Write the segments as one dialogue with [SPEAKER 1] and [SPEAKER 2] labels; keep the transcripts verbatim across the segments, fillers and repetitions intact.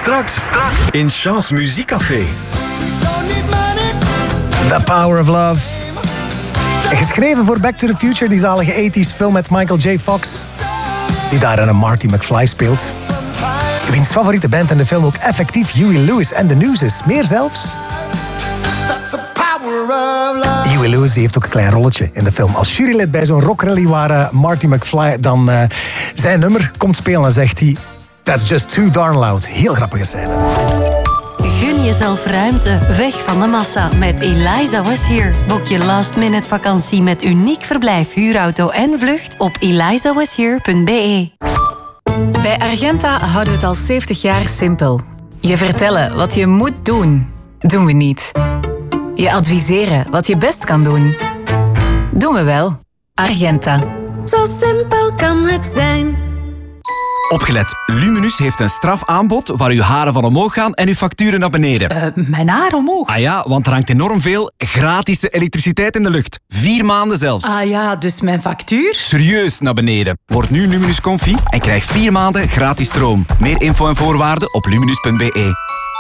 [SPEAKER 1] Straks, straks in Chance Muziekcafé.
[SPEAKER 2] The Power of Love. Geschreven voor Back to the Future, die zalige tachtiger film met Michael J. Fox, die daarin een Marty McFly speelt. Wiens favoriete band in de film ook effectief Huey Lewis en The News is. Meer zelfs. Huey Lewis heeft ook een klein rolletje in de film. Als jurylid bij zo'n rockrally waar uh, Marty McFly dan uh, zijn nummer komt spelen, dan zegt hij: That's just too darn loud. Heel grappige scène.
[SPEAKER 3] Gun jezelf ruimte, weg van de massa met Eliza Was Here. Boek je last minute vakantie met uniek verblijf, huurauto en vlucht op eliza was here punt b e.
[SPEAKER 4] Bij Argenta houden we het al zeventig jaar simpel. Je vertellen wat je moet doen, doen we niet. Je adviseren wat je best kan doen, doen we wel. Argenta. Zo simpel kan het zijn.
[SPEAKER 5] Opgelet, Luminus heeft een strafaanbod waar uw haren van omhoog gaan en uw facturen naar beneden.
[SPEAKER 6] Uh, mijn haar omhoog?
[SPEAKER 5] Ah ja, want er hangt enorm veel gratis elektriciteit in de lucht. Vier maanden zelfs.
[SPEAKER 6] Ah ja, dus mijn factuur?
[SPEAKER 5] Serieus naar beneden. Word nu Luminus Comfy en krijg vier maanden gratis stroom. Meer info en voorwaarden op luminus punt b e.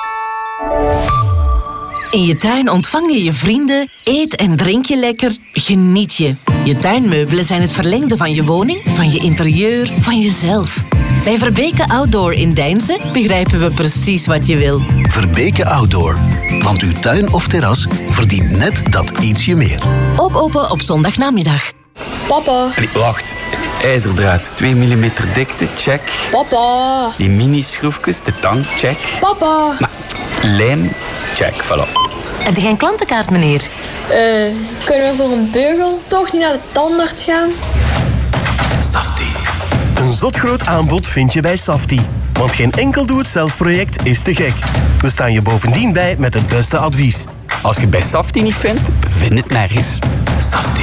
[SPEAKER 7] In je tuin ontvang je je vrienden, eet en drink je lekker, geniet je. Je tuinmeubelen zijn het verlengde van je woning, van je interieur, van jezelf. Bij Verbeke Outdoor in Deinze begrijpen we precies wat je wil.
[SPEAKER 8] Verbeke Outdoor, want uw tuin of terras verdient net dat ietsje meer.
[SPEAKER 7] Ook open op zondagnamiddag.
[SPEAKER 9] Papa.
[SPEAKER 10] Allee, wacht. IJzerdraad, twee millimeter dikte, check.
[SPEAKER 9] Papa.
[SPEAKER 10] Die mini-schroefjes, de tang, check.
[SPEAKER 9] Papa.
[SPEAKER 10] Maar, lijm, check, voilà.
[SPEAKER 3] Heb je geen klantenkaart, meneer?
[SPEAKER 9] Eh, uh, kunnen we voor een beugel toch niet naar de tandarts gaan?
[SPEAKER 11] Safti. Een zotgroot aanbod vind je bij Safti. Want geen enkel doe-het-zelf-project is te gek. We staan je bovendien bij met het beste advies.
[SPEAKER 10] Als je het bij Safti niet vindt, vind het nergens.
[SPEAKER 11] Safti.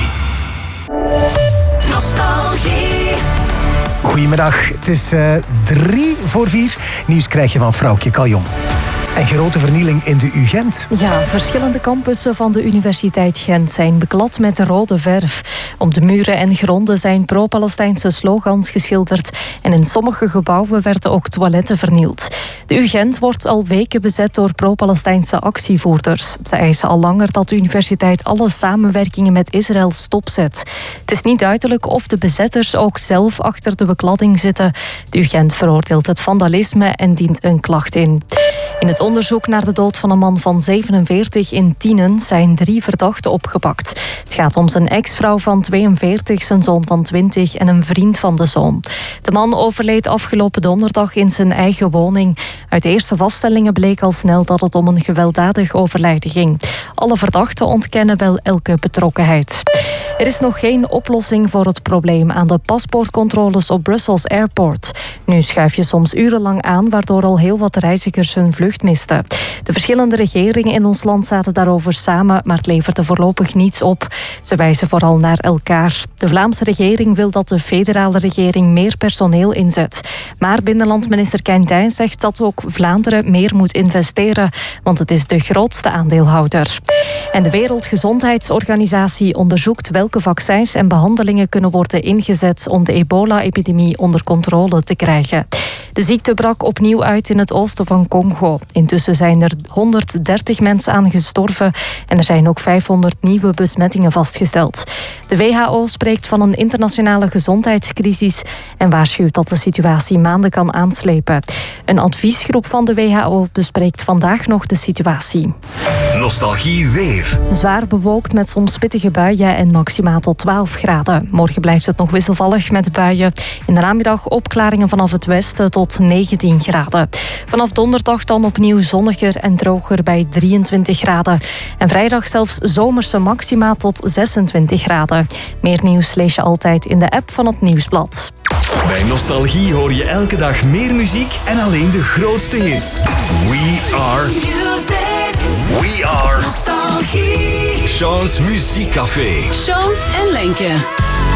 [SPEAKER 2] Nostalgie. Goedemiddag, het is uh, drie voor vier. Nieuws krijg je van Vrouwtje Kaljon. En grote vernieling in de U Gent.
[SPEAKER 12] Ja, verschillende campussen van de Universiteit Gent zijn beklad met rode verf. Op de muren en gronden zijn pro-Palestijnse slogans geschilderd. En in sommige gebouwen werden ook toiletten vernield. De U Gent wordt al weken bezet door pro-Palestijnse actievoerders. Ze eisen al langer dat de universiteit alle samenwerkingen met Israël stopzet. Het is niet duidelijk of de bezetters ook zelf achter de bekladding zitten. De U Gent veroordeelt het vandalisme en dient een klacht in. In het onderzoek naar de dood van een man van zevenenveertig in Tienen zijn drie verdachten opgepakt. Het gaat om zijn ex-vrouw van tweeënveertig, zijn zoon van twintig en een vriend van de zoon. De man overleed afgelopen donderdag in zijn eigen woning. Uit eerste vaststellingen bleek al snel dat het om een gewelddadig overlijden ging. Alle verdachten ontkennen wel elke betrokkenheid. Er is nog geen oplossing voor het probleem aan de paspoortcontroles op Brussels Airport. Nu schuif je soms urenlang aan, waardoor al heel wat reizigers hun vlucht misten. De verschillende regeringen in ons land zaten daarover samen, maar het leverde voorlopig niets op. Ze wijzen vooral naar elkaar. De Vlaamse regering wil dat de federale regering meer personeel inzet. Maar binnenlandminister Quintijn zegt dat ook Vlaanderen meer moet investeren, want het is de grootste aandeelhouder. En de Wereldgezondheidsorganisatie onderzoekt welke vaccins en behandelingen kunnen worden ingezet om de ebola-epidemie onder controle te krijgen. De ziekte brak opnieuw uit in het oosten van Congo. Intussen zijn er honderddertig mensen aan gestorven en er zijn ook vijfhonderd nieuwe besmettingen vastgesteld. De W H O spreekt van een internationale gezondheidscrisis en waarschuwt dat de situatie maanden kan aanslepen. Een adviesgroep van de W H O bespreekt vandaag nog de situatie.
[SPEAKER 1] Nostalgie weer.
[SPEAKER 12] Zwaar bewolkt met soms pittige buien en maxima tot twaalf graden. Morgen blijft het nog wisselvallig met buien. In de namiddag opklaringen vanaf het westen tot negentien graden. Vanaf donderdag dan opnieuw zonniger en droger bij drieëntwintig graden. En vrijdag zelfs zomerse maxima tot zesentwintig graden. Meer nieuws lees je altijd in de app van het Nieuwsblad.
[SPEAKER 1] Bij Nostalgie hoor je elke dag meer muziek en alleen de grootste hits. We are music. We are Nostalgie. Chance Muziekcafé.
[SPEAKER 4] Sean en Lenke.